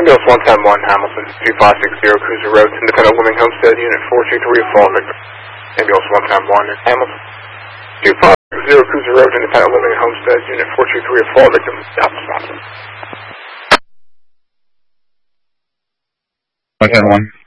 Ambulance 110-1, Hamilton, 2560 Cruiser Road, Independent Living Homestead, Unit 423, fall victim. Ambulance 110-1, Hamilton, 2560 Cruiser Road, Independent Living Homestead, Unit 423, fall victim. Alpha stop. 110-1.